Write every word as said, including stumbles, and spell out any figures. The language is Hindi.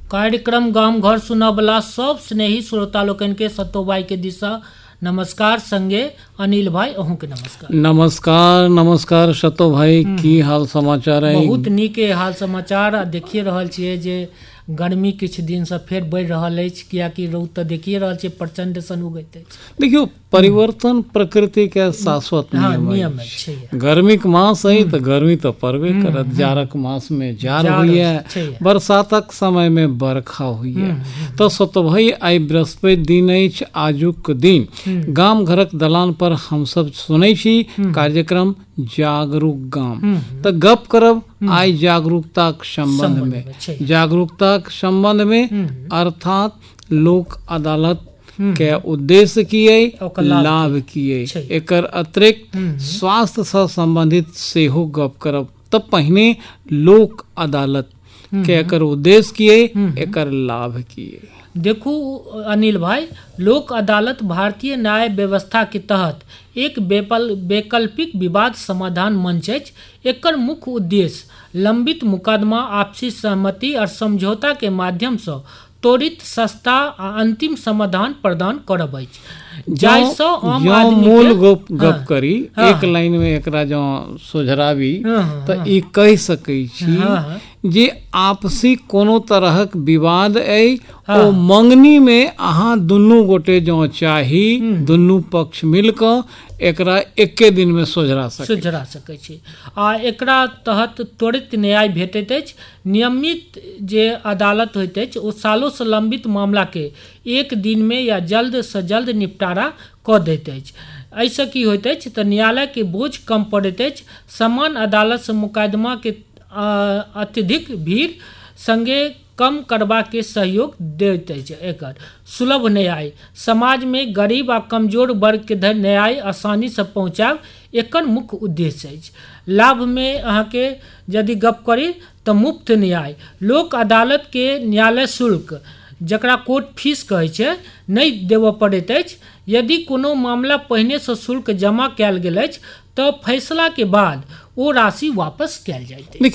कार्यक्रम गाम घर सुनवला सब स्नेही श्रोता लोकन के सत्तो भाई के दिशा नमस्कार। संगे अनिल भाई अहूँ के नमस्कार। नमस्कार नमस्कार सत्तो भाई, की हाल समाचार है? बहुत नीक हाल समाचार देखिए रहल छियै जे गर्मी किछु दिन से फेर बढ़ि रहल अछि, कियाकि रौद तऽ देखिए रहल छियै प्रचंड सन उगैत अछि। देखियो परिवर्तन प्रकृति के शाश्वत हाँ, नियम नियम अछि। छै। गर्मी के मास है तो गर्मी तो पड़बे करत, जाड़क मास में जाड़ हुई है, बरसातक समय में बरखा हुई है। तो सत्तो भाई आई बृहस्पति दिन अछि, आजुक दिन गाम घरक दलान पर हम सब सुनै छी कार्यक्रम जागरूक गाम। तो गप करब आई जागरूकता के संबंध में, जागरूकता के संबंध में अर्थात लोक अदालत के उद्देश्य किए, लाभ किए, एकर अतिरिक्त स्वास्थ्य से संबंधित सेहो गप करब। तब पहिने लोक अदालत के एकर उद्देश्य किए, एकर लाभ किए। देखू अनिल भाई, लोक अदालत भारतीय न्याय व्यवस्था के तहत एक वैकल्पिक विवाद समाधान मंच अछि। एकर मुख्य उद्देश्य लंबित मुकदमा आपसी सहमति और समझौता के माध्यम से त्वरित, सस्ता आ अंतिम समाधान प्रदान करब अछि। जाहिसँ आम आदमी मूल गप गप करी एक लाइन में एकरा जो सोझरावी तो ई कह सकै छी जे आपसी कोनो तरहक विवाद अइ ओ मंगनी में अहाँ दुनू गोटे जो चाही दुनू पक्ष मिलकर एकरा एके दिन में सोझरा सकै सोझरा सकै छी आ एकरा तहत त्वरित न्याय भेटैत अछि। नियमित जे अदालत होइत अछि ओ सालों से लंबित मामला के एक दिन में या जल्द से जल्द निपटारा कऽ दैत अछि। एहिसँ की होइत अछि तऽ न्यायालय के बोझ कम पड़ैत अछि। समान अदालत से मुकदमा के अत्यधिक भीड़ संगे कम करबा के सहयोग दैत अछि। एकर सुलभ न्याय, समाज में गरीब आ कमजोर वर्ग के धरि न्याय आसानी से पहुँचाब एकर मुख्य उद्देश्य अछि। लाभ में अहाँ के यदि गप करी तऽ मुफ्त न्याय, लोक अदालत के न्यायालय शुल्क जकरा कोर्ट फीस कहै छै नहि देबऽ पड़ैत अछि। यदि कोनो मामला पहिने से शुल्क जमा कयल गेल अछि तऽ फैसला के बाद ओ राशि वापस कयल जाइत अछि।